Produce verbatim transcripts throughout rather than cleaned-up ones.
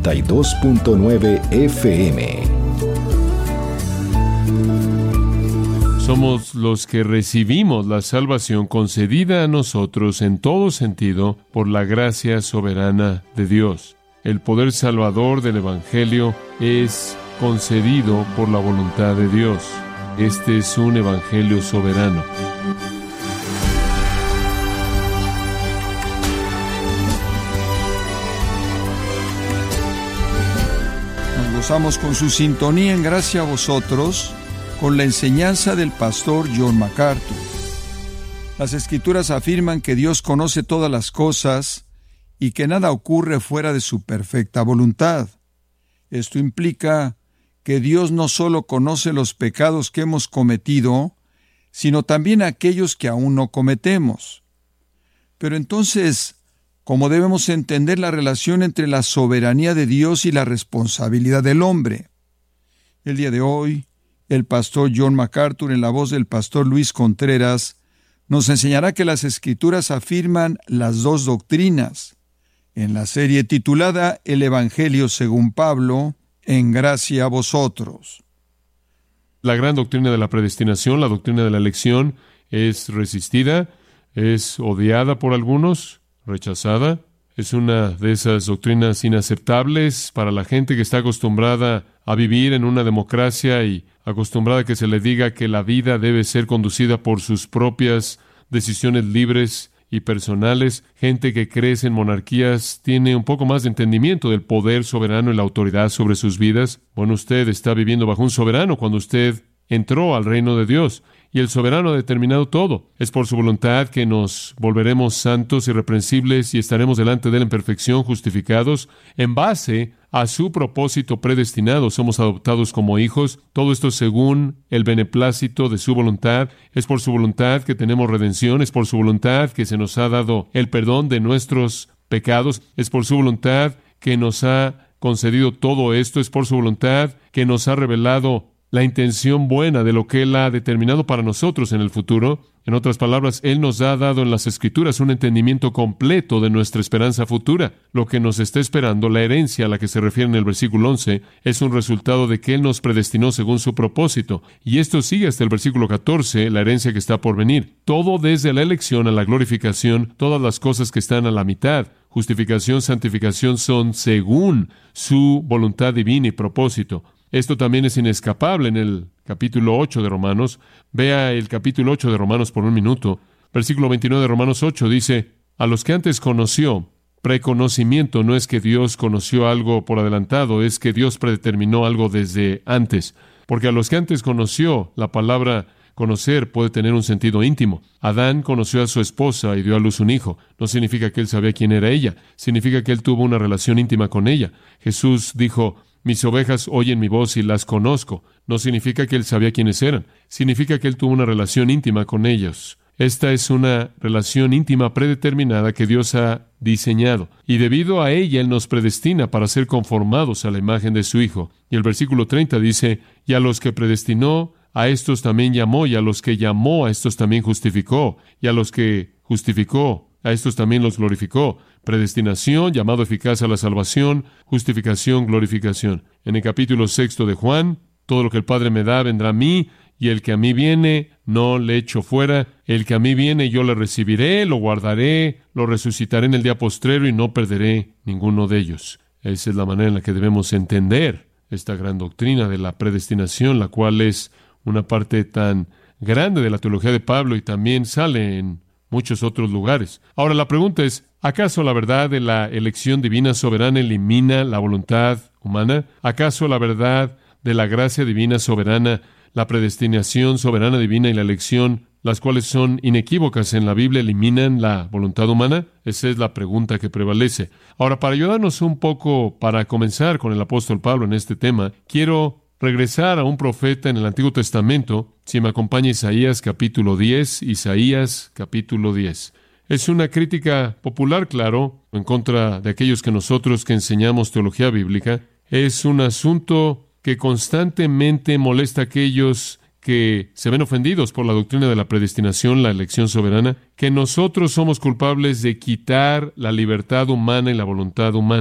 noventa y dos punto nueve F M. Somos los que recibimos la salvación concedida a nosotros en todo sentido por la gracia soberana de Dios. El poder salvador del Evangelio es concedido por la voluntad de Dios. Este es un Evangelio soberano. Nos gozamos con su sintonía en Gracia a Vosotros, con la enseñanza del pastor John MacArthur. Las Escrituras afirman que Dios conoce todas las cosas y que nada ocurre fuera de su perfecta voluntad. Esto implica que Dios no solo conoce los pecados que hemos cometido, sino también aquellos que aún no cometemos. Pero entonces, ¿cómo debemos entender la relación entre la soberanía de Dios y la responsabilidad del hombre? El día de hoy, el pastor John MacArthur, en la voz del pastor Luis Contreras, nos enseñará que las Escrituras afirman las dos doctrinas, en la serie titulada El Evangelio según Pablo, en Gracia a Vosotros. La gran doctrina de la predestinación, la doctrina de la elección, es resistida, es odiada por algunos, rechazada. Es una de esas doctrinas inaceptables para la gente que está acostumbrada a vivir en una democracia y acostumbrada a que se le diga que la vida debe ser conducida por sus propias decisiones libres y personales. Gente que crece en monarquías tiene un poco más de entendimiento del poder soberano y la autoridad sobre sus vidas. Bueno, usted está viviendo bajo un soberano cuando usted entró al reino de Dios. Y el soberano ha determinado todo. Es por su voluntad que nos volveremos santos, irreprensibles y estaremos delante de Él en perfección, justificados, en base a su propósito predestinado. Somos adoptados como hijos. Todo esto según el beneplácito de su voluntad. Es por su voluntad que tenemos redención. Es por su voluntad que se nos ha dado el perdón de nuestros pecados. Es por su voluntad que nos ha concedido todo esto. Es por su voluntad que nos ha revelado la intención buena de lo que Él ha determinado para nosotros en el futuro. En otras palabras, Él nos ha dado en las Escrituras un entendimiento completo de nuestra esperanza futura. Lo que nos está esperando, la herencia a la que se refiere en el versículo once, es un resultado de que Él nos predestinó según su propósito. Y esto sigue hasta el versículo catorce, la herencia que está por venir. Todo desde la elección a la glorificación, todas las cosas que están a la mitad, justificación, santificación, son según su voluntad divina y propósito. Esto también es inescapable en el capítulo ocho de Romanos. Vea el capítulo ocho de Romanos por un minuto. Versículo veintinueve de Romanos ocho dice, a los que antes conoció, preconocimiento no es que Dios conoció algo por adelantado, es que Dios predeterminó algo desde antes. Porque a los que antes conoció, la palabra conocer puede tener un sentido íntimo. Adán conoció a su esposa y dio a luz un hijo. No significa que él sabía quién era ella. Significa que él tuvo una relación íntima con ella. Jesús dijo, mis ovejas oyen mi voz y las conozco. No significa que él sabía quiénes eran. Significa que él tuvo una relación íntima con ellos. Esta es una relación íntima predeterminada que Dios ha diseñado. Y debido a ella, Él nos predestina para ser conformados a la imagen de su Hijo. Y el versículo treinta dice, y a los que predestinó, a estos también llamó, y a los que llamó, a estos también justificó, y a los que justificó, a estos también los glorificó. Predestinación, llamado eficaz a la salvación, justificación, glorificación. En el capítulo sexto de Juan, todo lo que el Padre me da vendrá a mí, y el que a mí viene, no le echo fuera. El que a mí viene, yo le recibiré, lo guardaré, lo resucitaré en el día postrero, y no perderé ninguno de ellos. Esa es la manera en la que debemos entender esta gran doctrina de la predestinación, la cual es una parte tan grande de la teología de Pablo y también sale en muchos otros lugares. Ahora la pregunta es, ¿acaso la verdad de la elección divina soberana elimina la voluntad humana? ¿Acaso la verdad de la gracia divina soberana, la predestinación soberana divina y la elección, las cuales son inequívocas en la Biblia, eliminan la voluntad humana? Esa es la pregunta que prevalece. Ahora, para ayudarnos un poco, para comenzar con el apóstol Pablo en este tema, quiero regresar a un profeta en el Antiguo Testamento. Si me acompaña Isaías capítulo diez, Isaías capítulo diez. Es una crítica popular, claro, en contra de aquellos que nosotros que enseñamos teología bíblica. Es un asunto que constantemente molesta a aquellos que se ven ofendidos por la doctrina de la predestinación, la elección soberana, que nosotros somos culpables de quitar la libertad humana y la voluntad humana.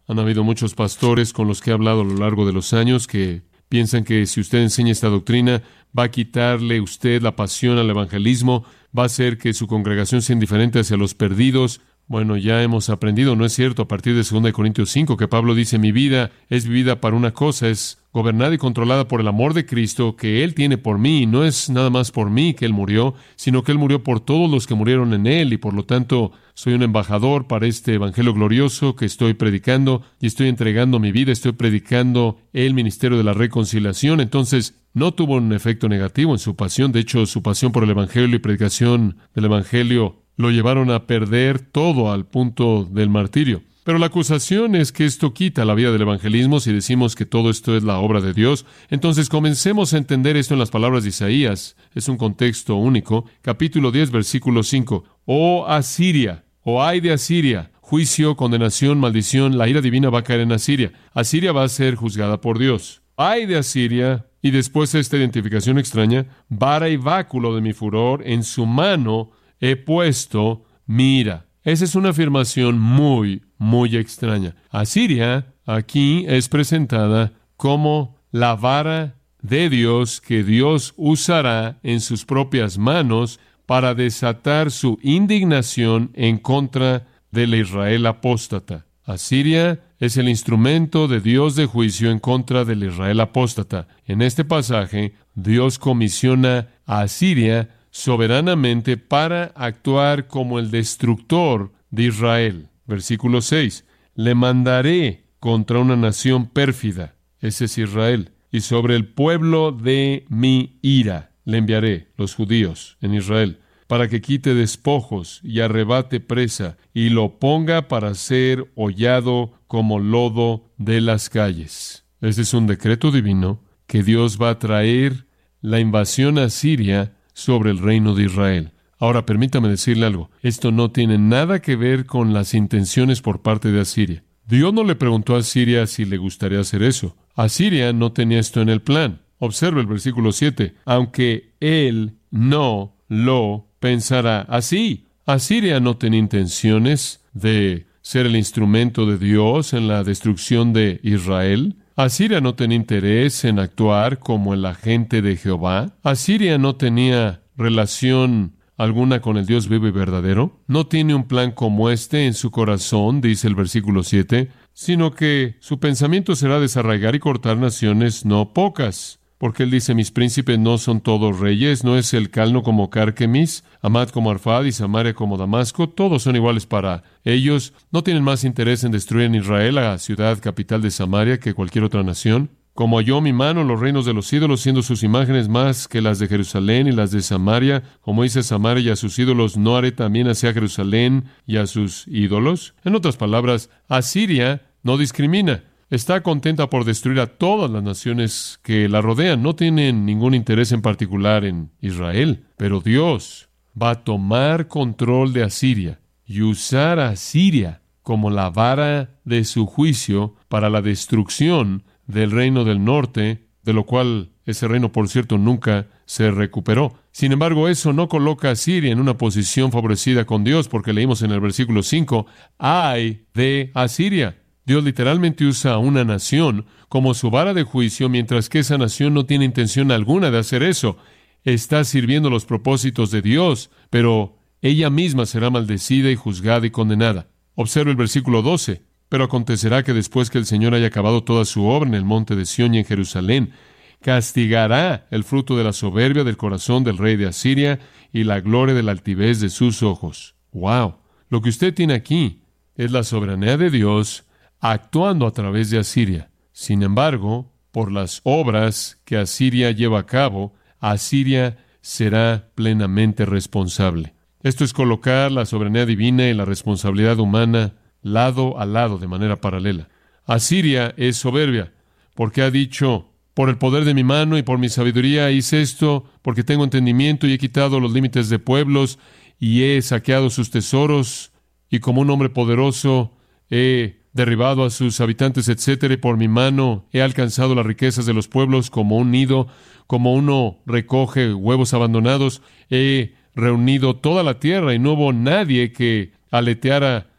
Han habido muchos pastores con los que he hablado a lo largo de los años que piensan que si usted enseña esta doctrina, va a quitarle usted la pasión al evangelismo, va a hacer que su congregación sea indiferente hacia los perdidos. Bueno, ya hemos aprendido, ¿no es cierto?, a partir de segunda de Corintios cinco, que Pablo dice, mi vida es vivida para una cosa, es gobernada y controlada por el amor de Cristo que Él tiene por mí. No es nada más por mí que Él murió, sino que Él murió por todos los que murieron en Él, y por lo tanto soy un embajador para este evangelio glorioso que estoy predicando, y estoy entregando mi vida, estoy predicando el ministerio de la reconciliación. Entonces, no tuvo un efecto negativo en su pasión. De hecho, su pasión por el evangelio y predicación del evangelio lo llevaron a perder todo al punto del martirio. Pero la acusación es que esto quita la vida del evangelismo si decimos que todo esto es la obra de Dios. Entonces comencemos a entender esto en las palabras de Isaías. Es un contexto único. Capítulo diez, versículo cinco. Oh Asiria, oh ay de Asiria, juicio, condenación, maldición, la ira divina va a caer en Asiria. Asiria va a ser juzgada por Dios. Ay de Asiria, y después esta identificación extraña, vara y báculo de mi furor, en su mano he puesto mi ira. Esa es una afirmación muy, muy extraña. Asiria aquí es presentada como la vara de Dios que Dios usará en sus propias manos para desatar su indignación en contra del Israel apóstata. Asiria es el instrumento de Dios de juicio en contra del Israel apóstata. En este pasaje, Dios comisiona a Asiria soberanamente para actuar como el destructor de Israel. Versículo seis. Le mandaré contra una nación pérfida, ese es Israel, y sobre el pueblo de mi ira le enviaré, los judíos en Israel, para que quite despojos y arrebate presa, y lo ponga para ser hollado como lodo de las calles. Ese es un decreto divino que Dios va a traer la invasión a Siria sobre el reino de Israel. Ahora, permítame decirle algo. Esto no tiene nada que ver con las intenciones por parte de Asiria. Dios no le preguntó a Asiria si le gustaría hacer eso. Asiria no tenía esto en el plan. Observe el versículo siete. Aunque él no lo pensará así. Asiria no tenía intenciones de ser el instrumento de Dios en la destrucción de Israel. Asiria no tenía interés en actuar como el agente de Jehová. Asiria no tenía relación alguna con el Dios vivo y verdadero. No tiene un plan como este en su corazón, dice el versículo siete, sino que su pensamiento será desarraigar y cortar naciones no pocas. Porque él dice, mis príncipes no son todos reyes, no es el Calno como Carquemis, Amad como Arfad y Samaria como Damasco, todos son iguales para ellos. No tienen más interés en destruir en Israel, la ciudad capital de Samaria, que cualquier otra nación. Como halló mi mano los reinos de los ídolos, siendo sus imágenes más que las de Jerusalén y las de Samaria, como hice a Samaria y a sus ídolos, ¿no haré también hacia Jerusalén y a sus ídolos? En otras palabras, Asiria no discrimina. Está contenta por destruir a todas las naciones que la rodean. No tienen ningún interés en particular en Israel. Pero Dios va a tomar control de Asiria y usar a Asiria como la vara de su juicio para la destrucción del reino del norte, de lo cual ese reino, por cierto, nunca se recuperó. Sin embargo, eso no coloca a Asiria en una posición favorecida con Dios, porque leímos en el versículo cinco, ¡ay de Asiria! Dios literalmente usa a una nación como su vara de juicio, mientras que esa nación no tiene intención alguna de hacer eso. Está sirviendo los propósitos de Dios, pero ella misma será maldecida y juzgada y condenada. Observe el versículo doce. Pero acontecerá que después que el Señor haya acabado toda su obra en el monte de Sión y en Jerusalén, castigará el fruto de la soberbia del corazón del rey de Asiria y la gloria de la altivez de sus ojos. ¡Wow! Lo que usted tiene aquí es la soberanía de Dios actuando a través de Asiria. Sin embargo, por las obras que Asiria lleva a cabo, Asiria será plenamente responsable. Esto es colocar la soberanía divina y la responsabilidad humana lado a lado de manera paralela. Asiria es soberbia porque ha dicho, por el poder de mi mano y por mi sabiduría hice esto, porque tengo entendimiento y he quitado los límites de pueblos y he saqueado sus tesoros y como un hombre poderoso he derribado a sus habitantes, etcétera, y por mi mano he alcanzado las riquezas de los pueblos como un nido, como uno recoge huevos abandonados. He reunido toda la tierra y no hubo nadie que aleteara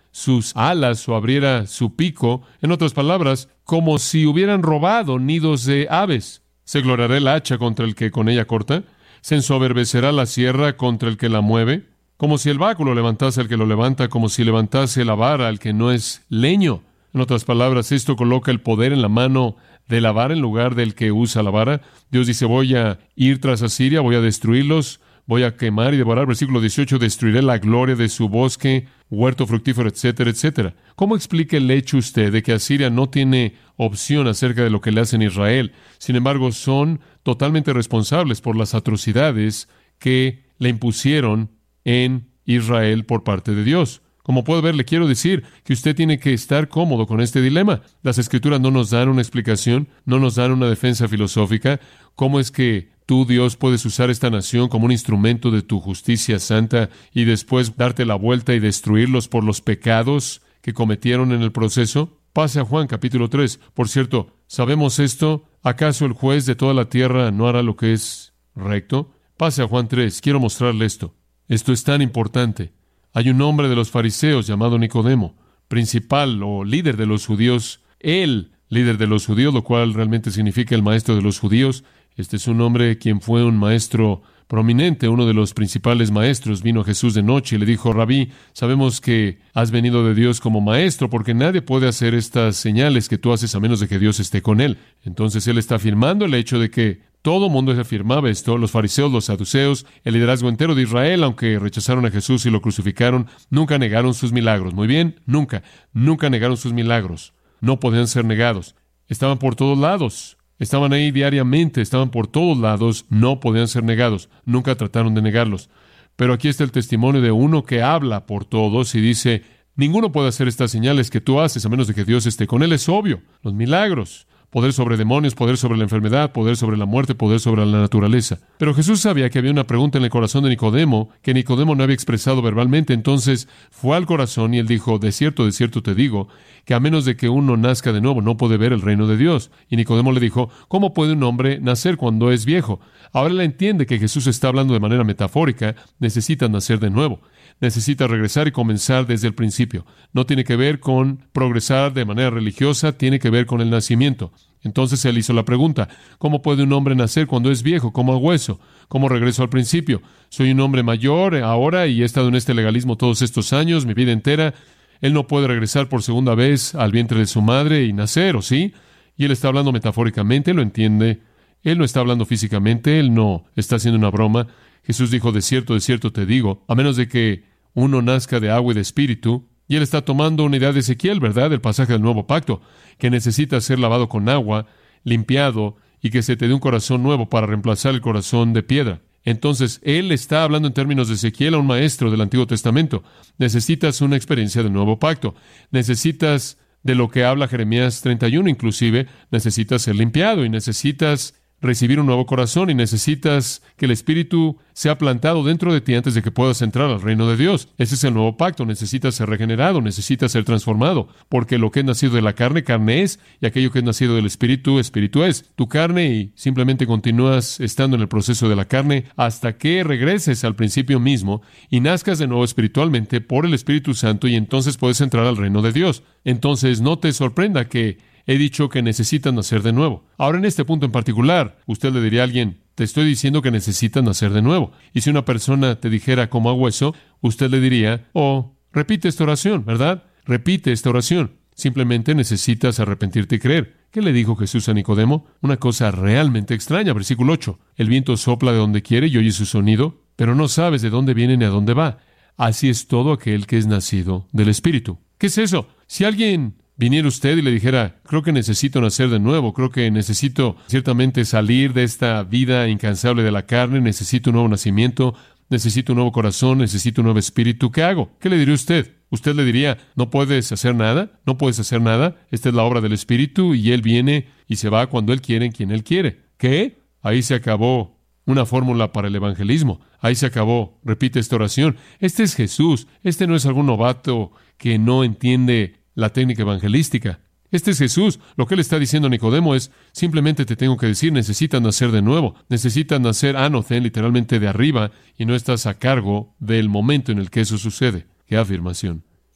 sus alas o abriera su pico, en otras palabras, como si hubieran robado nidos de aves. ¿Se gloriará el hacha contra el que con ella corta? ¿Se ensoberbecerá la sierra contra el que la mueve? Como si el báculo levantase al que lo levanta, como si levantase la vara al que no es leño. En otras palabras, esto coloca el poder en la mano de la vara en lugar del que usa la vara. Dios dice, voy a ir tras Asiria, voy a destruirlos, voy a quemar y devorar. Versículo dieciocho, destruiré la gloria de su bosque, huerto fructífero, etcétera, etcétera. ¿Cómo explica el hecho usted de que Asiria no tiene opción acerca de lo que le hacen a Israel? Sin embargo, son totalmente responsables por las atrocidades que le impusieron en Israel por parte de Dios. Como puede ver, le quiero decir que usted tiene que estar cómodo con este dilema. Las Escrituras no nos dan una explicación, no nos dan una defensa filosófica. ¿Cómo es que tú, Dios, puedes usar esta nación como un instrumento de tu justicia santa y después darte la vuelta y destruirlos por los pecados que cometieron en el proceso? Pase a Juan capítulo tres. Por cierto, ¿sabemos esto? ¿Acaso el juez de toda la tierra no hará lo que es recto? Pase a Juan tres. Quiero mostrarle esto. Esto es tan importante. Hay un hombre de los fariseos llamado Nicodemo, principal o líder de los judíos, el líder de los judíos, lo cual realmente significa el maestro de los judíos. Este es un hombre quien fue un maestro prominente, uno de los principales maestros. Vino a Jesús de noche y le dijo, Rabí, sabemos que has venido de Dios como maestro, porque nadie puede hacer estas señales que tú haces a menos de que Dios esté con él. Entonces él está afirmando el hecho de que todo mundo afirmaba esto, los fariseos, los saduceos, el liderazgo entero de Israel, aunque rechazaron a Jesús y lo crucificaron, nunca negaron sus milagros. Muy bien, nunca, nunca negaron sus milagros. No podían ser negados. Estaban por todos lados. Estaban ahí diariamente, estaban por todos lados, no podían ser negados. Nunca trataron de negarlos. Pero aquí está el testimonio de uno que habla por todos y dice, ninguno puede hacer estas señales que tú haces a menos de que Dios esté con él. Es obvio. Los milagros. Poder sobre demonios, poder sobre la enfermedad, poder sobre la muerte, poder sobre la naturaleza. Pero Jesús sabía que había una pregunta en el corazón de Nicodemo que Nicodemo no había expresado verbalmente. Entonces fue al corazón y él dijo, de cierto, de cierto te digo, que a menos de que uno nazca de nuevo no puede ver el reino de Dios. Y Nicodemo le dijo, ¿cómo puede un hombre nacer cuando es viejo? Ahora él entiende que Jesús está hablando de manera metafórica. Necesita nacer de nuevo. Necesita regresar y comenzar desde el principio. No tiene que ver con progresar de manera religiosa, tiene que ver con el nacimiento. Entonces él hizo la pregunta, ¿cómo puede un hombre nacer cuando es viejo, como a hueso? ¿Cómo regreso al principio? Soy un hombre mayor ahora y he estado en este legalismo todos estos años, mi vida entera. Él no puede regresar por segunda vez al vientre de su madre y nacer, ¿o sí? Y él está hablando metafóricamente, lo entiende. Él no está hablando físicamente, él no está haciendo una broma. Jesús dijo, de cierto, de cierto te digo, a menos de que uno nazca de agua y de espíritu. Y él está tomando una idea de Ezequiel, ¿verdad? El pasaje del Nuevo Pacto, que necesita ser lavado con agua, limpiado, y que se te dé un corazón nuevo para reemplazar el corazón de piedra. Entonces, él está hablando en términos de Ezequiel a un maestro del Antiguo Testamento. Necesitas una experiencia del Nuevo Pacto. Necesitas de lo que habla Jeremías treinta y uno, inclusive, necesitas ser limpiado y necesitas recibir un nuevo corazón y necesitas que el Espíritu sea plantado dentro de ti antes de que puedas entrar al reino de Dios. Ese es el nuevo pacto. Necesitas ser regenerado, necesitas ser transformado, porque lo que es nacido de la carne, carne es, y aquello que es nacido del Espíritu, Espíritu es. Tu carne y simplemente continúas estando en el proceso de la carne hasta que regreses al principio mismo y nazcas de nuevo espiritualmente por el Espíritu Santo y entonces puedes entrar al reino de Dios. Entonces no te sorprenda que he dicho que necesitan nacer de nuevo. Ahora, en este punto en particular, usted le diría a alguien, te estoy diciendo que necesitan nacer de nuevo. Y si una persona te dijera como a hueso, usted le diría, oh, repite esta oración, ¿verdad? Repite esta oración. Simplemente necesitas arrepentirte y creer. ¿Qué le dijo Jesús a Nicodemo? Una cosa realmente extraña. Versículo ocho. El viento sopla de donde quiere y oye su sonido, pero no sabes de dónde viene ni a dónde va. Así es todo aquel que es nacido del Espíritu. ¿Qué es eso? Si alguien viniera usted y le dijera, creo que necesito nacer de nuevo, creo que necesito ciertamente salir de esta vida incansable de la carne, necesito un nuevo nacimiento, necesito un nuevo corazón, necesito un nuevo espíritu, ¿qué hago? ¿Qué le diría usted? Usted le diría, ¿no puedes hacer nada? ¿No puedes hacer nada? Esta es la obra del Espíritu y Él viene y se va cuando Él quiere, en quien Él quiere. ¿Qué? Ahí se acabó una fórmula para el evangelismo. Ahí se acabó. Repite esta oración. Este es Jesús. Este no es algún novato que no entiende la técnica evangelística. Este es Jesús. Lo que él está diciendo a Nicodemo es, simplemente te tengo que decir, necesitas nacer de nuevo. Necesitas nacer anothen, literalmente de arriba, y no estás a cargo del momento en el que eso sucede. ¡Qué afirmación!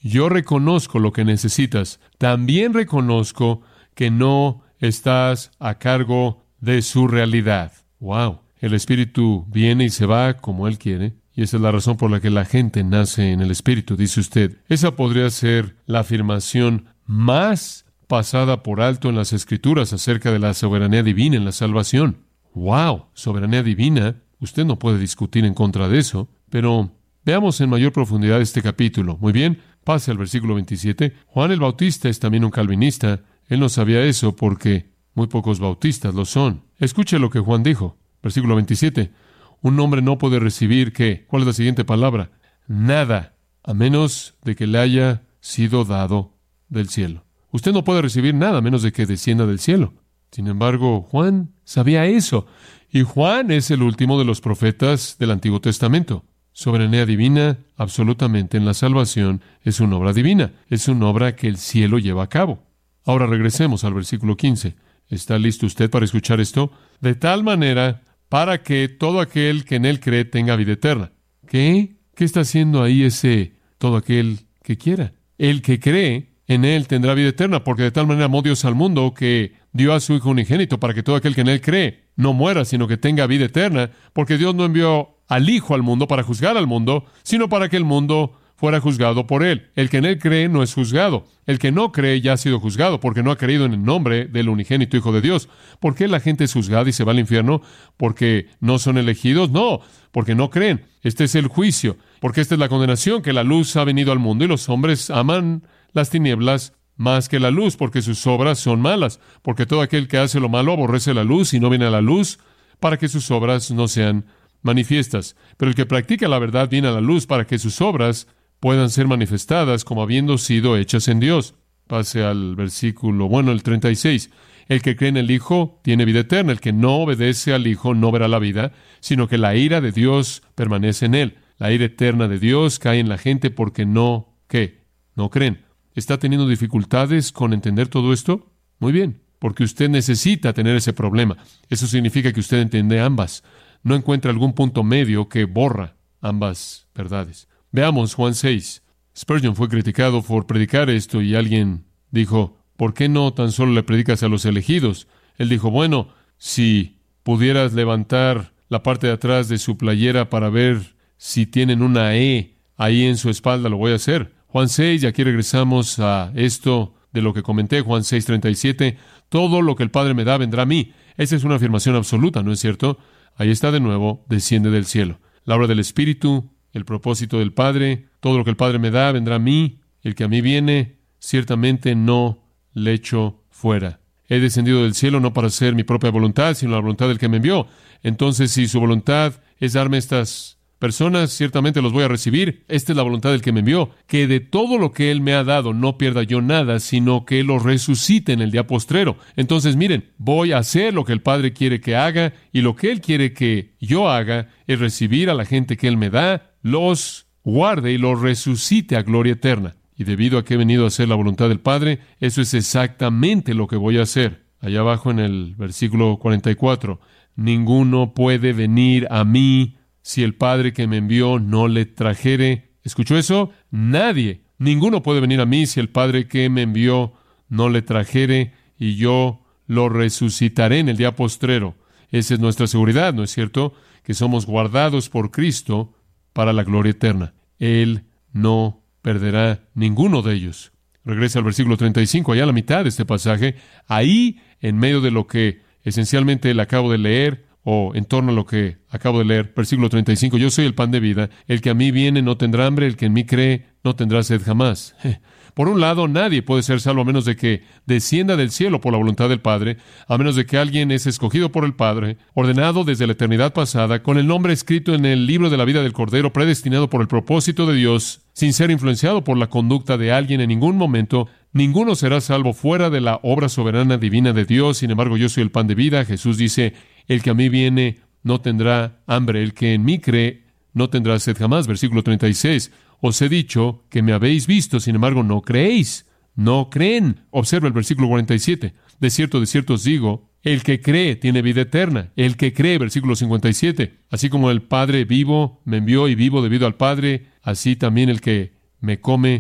yo reconozco lo que necesitas. También reconozco que no estás a cargo de su realidad. ¡Wow! El Espíritu viene y se va como Él quiere. Y esa es la razón por la que la gente nace en el Espíritu, dice usted. Esa podría ser la afirmación más pasada por alto en las Escrituras acerca de la soberanía divina en la salvación. ¡Wow! Soberanía divina. Usted no puede discutir en contra de eso. Pero veamos en mayor profundidad este capítulo. Muy bien, pase al versículo veintisiete. Juan el Bautista es también un calvinista. Él no sabía eso porque muy pocos bautistas lo son. Escuche lo que Juan dijo. Versículo veintisiete. Un hombre no puede recibir, ¿qué? ¿Cuál es la siguiente palabra? Nada, a menos de que le haya sido dado del cielo. Usted no puede recibir nada a menos de que descienda del cielo. Sin embargo, Juan sabía eso. Y Juan es el último de los profetas del Antiguo Testamento. Soberanía divina, absolutamente, en la salvación, es una obra divina. Es una obra que el cielo lleva a cabo. Ahora regresemos al versículo quince. ¿Está listo usted para escuchar esto? De tal manera, para que todo aquel que en Él cree tenga vida eterna. ¿Qué? ¿Qué está haciendo ahí ese todo aquel que quiera? El que cree en Él tendrá vida eterna, porque de tal manera amó Dios al mundo que dio a su Hijo unigénito para que todo aquel que en Él cree no muera, sino que tenga vida eterna, porque Dios no envió al Hijo al mundo para juzgar al mundo, sino para que el mundo fuera juzgado por Él. El que en Él cree no es juzgado. El que no cree ya ha sido juzgado, porque no ha creído en el nombre del unigénito Hijo de Dios. ¿Por qué la gente es juzgada y se va al infierno? ¿Porque no son elegidos? No, porque no creen. Este es el juicio, porque esta es la condenación, que la luz ha venido al mundo y los hombres aman las tinieblas más que la luz, porque sus obras son malas. Porque todo aquel que hace lo malo aborrece la luz y no viene a la luz para que sus obras no sean manifiestas. Pero el que practica la verdad viene a la luz para que sus obras puedan ser manifestadas como habiendo sido hechas en Dios. Pase al versículo, bueno, el treinta y seis. El que cree en el Hijo tiene vida eterna. El que no obedece al Hijo no verá la vida, sino que la ira de Dios permanece en él. La ira eterna de Dios cae en la gente porque no, ¿qué? No creen. ¿Está teniendo dificultades con entender todo esto? Muy bien, porque usted necesita tener ese problema. Eso significa que usted entiende ambas. No encuentra algún punto medio que borra ambas verdades. Veamos Juan seis. Spurgeon fue criticado por predicar esto y alguien dijo, ¿por qué no tan solo le predicas a los elegidos? Él dijo, bueno, si pudieras levantar la parte de atrás de su playera para ver si tienen una E ahí en su espalda, lo voy a hacer. Juan seis, y aquí regresamos a esto de lo que comenté, Juan seis, treinta y siete. Todo lo que el Padre me da vendrá a mí. Esa es una afirmación absoluta, ¿no es cierto? Ahí está de nuevo, desciende del cielo. La obra del Espíritu, el propósito del Padre, todo lo que el Padre me da vendrá a mí. El que a mí viene, ciertamente no le echo fuera. He descendido del cielo no para hacer mi propia voluntad, sino la voluntad del que me envió. Entonces, si su voluntad es darme estas personas, ciertamente los voy a recibir. Esta es la voluntad del que me envió, que de todo lo que Él me ha dado no pierda yo nada, sino que Él los resucite en el día postrero. Entonces, miren, voy a hacer lo que el Padre quiere que haga, y lo que Él quiere que yo haga es recibir a la gente que Él me da, los guarde y los resucite a gloria eterna. Y debido a que he venido a hacer la voluntad del Padre, eso es exactamente lo que voy a hacer. Allá abajo en el versículo cuarenta y cuatro, ninguno puede venir a mí si el Padre que me envió no le trajere. ¿Escuchó eso? Nadie, ninguno puede venir a mí si el Padre que me envió no le trajere, y yo lo resucitaré en el día postrero. Esa es nuestra seguridad, ¿no es cierto? Que somos guardados por Cristo para la gloria eterna. Él no perderá ninguno de ellos. Regresa al versículo treinta y cinco, allá a la mitad de este pasaje. Ahí, en medio de lo que esencialmente le acabo de leer, o en torno a lo que acabo de leer, versículo treinta y cinco, yo soy el pan de vida, el que a mí viene no tendrá hambre, el que en mí cree no tendrá sed jamás. Por un lado, nadie puede ser salvo a menos de que descienda del cielo por la voluntad del Padre, a menos de que alguien es escogido por el Padre, ordenado desde la eternidad pasada, con el nombre escrito en el libro de la vida del Cordero, predestinado por el propósito de Dios, sin ser influenciado por la conducta de alguien en ningún momento. Ninguno será salvo fuera de la obra soberana divina de Dios. Sin embargo, yo soy el pan de vida. Jesús dice, el que a mí viene no tendrá hambre, el que en mí cree no tendrá sed jamás. Versículo treinta y seis, os he dicho que me habéis visto, sin embargo no creéis, no creen. Observa el versículo cuarenta y siete, de cierto, de cierto os digo, el que cree tiene vida eterna. El que cree, versículo cincuenta y siete, así como el Padre vivo me envió y vivo debido al Padre, así también el que me come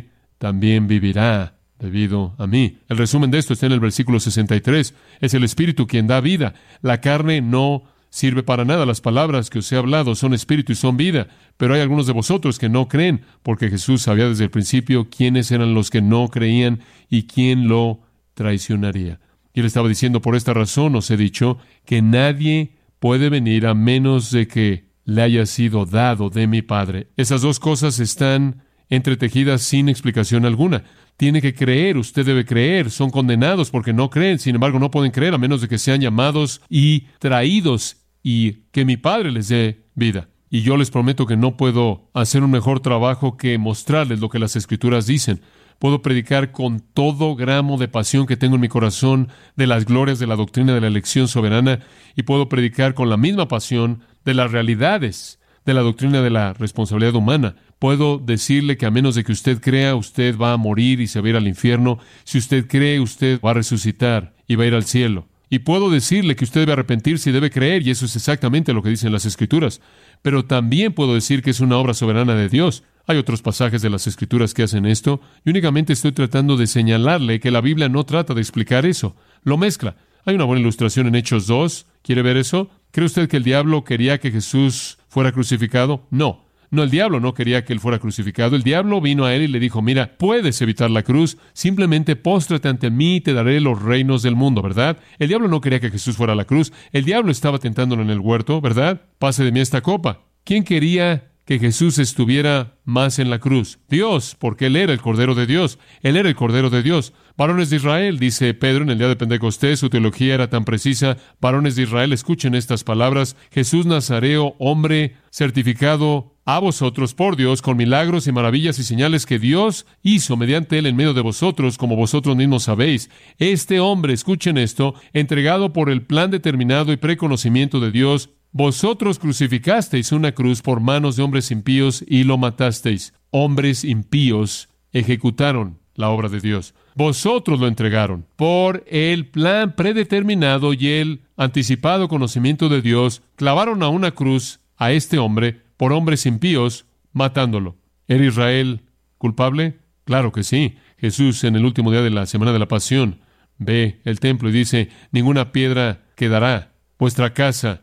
también vivirá debido a mí. El resumen de esto está en el versículo sesenta y tres. Es el Espíritu quien da vida. La carne no sirve para nada. Las palabras que os he hablado son espíritu y son vida. Pero hay algunos de vosotros que no creen, porque Jesús sabía desde el principio quiénes eran los que no creían y quién lo traicionaría. Y él estaba diciendo, por esta razón os he dicho que nadie puede venir a menos de que le haya sido dado de mi Padre. Esas dos cosas están entretejidas sin explicación alguna. Tiene que creer, usted debe creer. Son condenados porque no creen, sin embargo no pueden creer a menos de que sean llamados y traídos y que mi Padre les dé vida. Y yo les prometo que no puedo hacer un mejor trabajo que mostrarles lo que las Escrituras dicen. Puedo predicar con todo gramo de pasión que tengo en mi corazón de las glorias de la doctrina de la elección soberana, y puedo predicar con la misma pasión de las realidades de la doctrina de la responsabilidad humana. Puedo decirle que a menos de que usted crea, usted va a morir y se va a ir al infierno. Si usted cree, usted va a resucitar y va a ir al cielo. Y puedo decirle que usted debe arrepentirse y debe creer, y eso es exactamente lo que dicen las Escrituras. Pero también puedo decir que es una obra soberana de Dios. Hay otros pasajes de las Escrituras que hacen esto, y únicamente estoy tratando de señalarle que la Biblia no trata de explicar eso. Lo mezcla. Hay una buena ilustración en Hechos dos. ¿Quiere ver eso? ¿Cree usted que el diablo quería que Jesús fuera crucificado? No. No, el diablo no quería que él fuera crucificado. El diablo vino a él y le dijo, mira, puedes evitar la cruz, simplemente póstrate ante mí y te daré los reinos del mundo, ¿verdad? El diablo no quería que Jesús fuera a la cruz. El diablo estaba tentándolo en el huerto, ¿verdad? Pase de mí esta copa. ¿Quién quería que Jesús estuviera más en la cruz? Dios, porque Él era el Cordero de Dios. Él era el Cordero de Dios. Varones de Israel, dice Pedro en el día de Pentecostés, su teología era tan precisa. Varones de Israel, escuchen estas palabras. Jesús Nazareo, hombre certificado a vosotros por Dios con milagros y maravillas y señales que Dios hizo mediante Él en medio de vosotros, como vosotros mismos sabéis. Este hombre, escuchen esto, entregado por el plan determinado y preconocimiento de Dios, vosotros crucificasteis una cruz por manos de hombres impíos y lo matasteis. Hombres impíos ejecutaron la obra de Dios. Vosotros lo entregaron por el plan predeterminado y el anticipado conocimiento de Dios. Clavaron a una cruz a este hombre por hombres impíos, matándolo. ¿Era Israel culpable? Claro que sí. Jesús, en el último día de la semana de la Pasión, ve el templo y dice, ninguna piedra quedará. Vuestra casa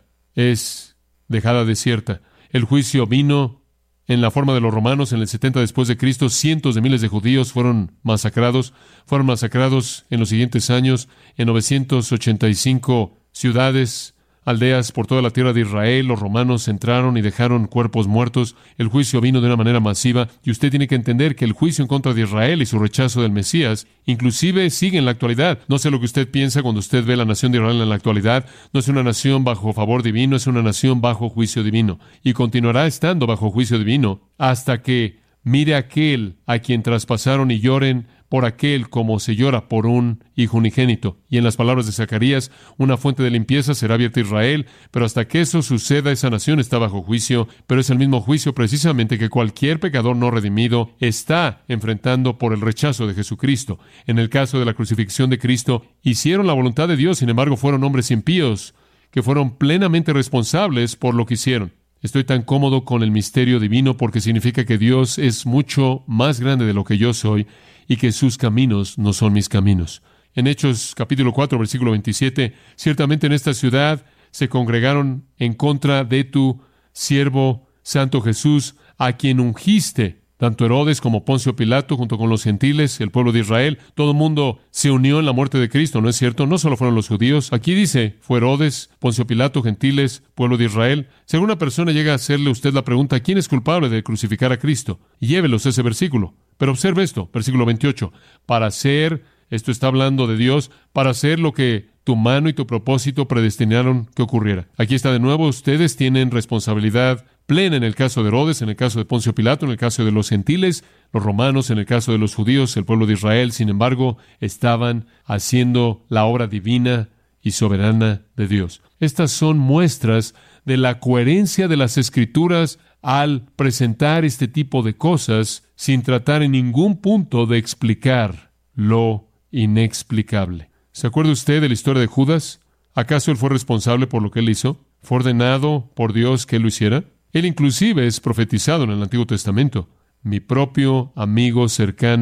es dejada desierta. El juicio vino en la forma de los romanos en el setenta después de Cristo. Cientos de miles de judíos fueron masacrados. Fueron masacrados en los siguientes años en novecientas ochenta y cinco ciudades, aldeas por toda la tierra de Israel. Los romanos entraron y dejaron cuerpos muertos. El juicio vino de una manera masiva, y usted tiene que entender que el juicio en contra de Israel y su rechazo del Mesías inclusive sigue en la actualidad. No sé lo que usted piensa cuando usted ve la nación de Israel en la actualidad. No es una nación bajo favor divino, es una nación bajo juicio divino, y continuará estando bajo juicio divino hasta que mire a aquel a quien traspasaron y lloren por aquel como se llora por un hijo unigénito. Y en las palabras de Zacarías, una fuente de limpieza será abierta a Israel, pero hasta que eso suceda, esa nación está bajo juicio, pero es el mismo juicio precisamente que cualquier pecador no redimido está enfrentando por el rechazo de Jesucristo. En el caso de la crucifixión de Cristo, hicieron la voluntad de Dios, sin embargo fueron hombres impíos que fueron plenamente responsables por lo que hicieron. Estoy tan cómodo con el misterio divino porque significa que Dios es mucho más grande de lo que yo soy y que sus caminos no son mis caminos. En Hechos capítulo cuatro, versículo veintisiete, ciertamente en esta ciudad se congregaron en contra de tu siervo Santo Jesús, a quien ungiste, tanto Herodes como Poncio Pilato, junto con los gentiles, el pueblo de Israel. Todo el mundo se unió en la muerte de Cristo, ¿no es cierto? No solo fueron los judíos. Aquí dice, fue Herodes, Poncio Pilato, gentiles, pueblo de Israel. Si alguna persona llega a hacerle a usted la pregunta, ¿quién es culpable de crucificar a Cristo? Llévelos ese versículo. Pero observe esto, versículo veintiocho. Para hacer, esto está hablando de Dios, para hacer lo que tu mano y tu propósito predestinaron que ocurriera. Aquí está de nuevo, ustedes tienen responsabilidad plena en el caso de Herodes, en el caso de Poncio Pilato, en el caso de los gentiles, los romanos, en el caso de los judíos, el pueblo de Israel. Sin embargo, estaban haciendo la obra divina y soberana de Dios. Estas son muestras de la coherencia de las Escrituras al presentar este tipo de cosas sin tratar en ningún punto de explicar lo inexplicable. ¿Se acuerda usted de la historia de Judas? ¿Acaso él fue responsable por lo que él hizo? ¿Fue ordenado por Dios que él lo hiciera? Él inclusive es profetizado en el Antiguo Testamento. Mi propio amigo cercano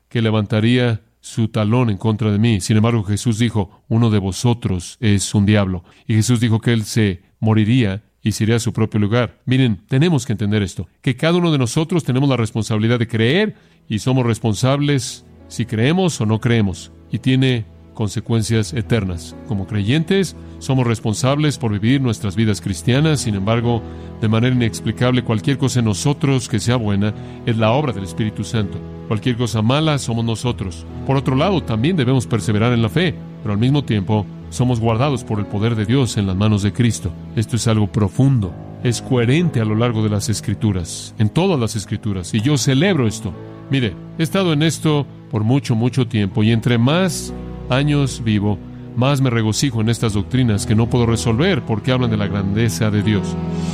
que levantaría su talón en contra de mí. Sin embargo, Jesús dijo, uno de vosotros es un diablo. Y Jesús dijo que Él se moriría y se iría a su propio lugar. Miren, tenemos que entender esto, que cada uno de nosotros tenemos la responsabilidad de creer y somos responsables si creemos o no creemos. Y tiene consecuencias eternas. Como creyentes, somos responsables por vivir nuestras vidas cristianas. Sin embargo, de manera inexplicable, cualquier cosa en nosotros que sea buena es la obra del Espíritu Santo. Cualquier cosa mala somos nosotros. Por otro lado, también debemos perseverar en la fe, pero al mismo tiempo somos guardados por el poder de Dios en las manos de Cristo. Esto es algo profundo. Es coherente a lo largo de las Escrituras, en todas las Escrituras, y yo celebro esto. Mire, he estado en esto por mucho, mucho tiempo, y entre más años vivo, más me regocijo en estas doctrinas que no puedo resolver porque hablan de la grandeza de Dios.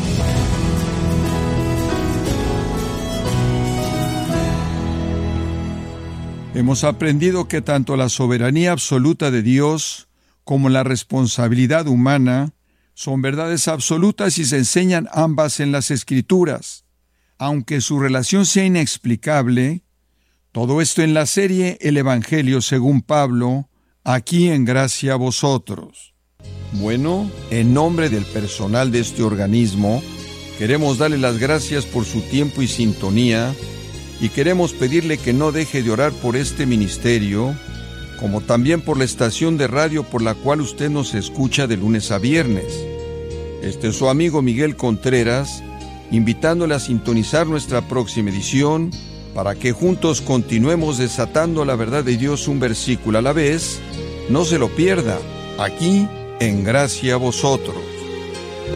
Hemos aprendido que tanto la soberanía absoluta de Dios como la responsabilidad humana son verdades absolutas y se enseñan ambas en las Escrituras. Aunque su relación sea inexplicable, todo esto en la serie El Evangelio según Pablo, aquí en Gracia a Vosotros. Bueno, en nombre del personal de este organismo, queremos darle las gracias por su tiempo y sintonía, y queremos pedirle que no deje de orar por este ministerio, como también por la estación de radio por la cual usted nos escucha de lunes a viernes. Este es su amigo Miguel Contreras, invitándole a sintonizar nuestra próxima edición, para que juntos continuemos desatando la verdad de Dios un versículo a la vez. No se lo pierda, aquí en Gracia a Vosotros.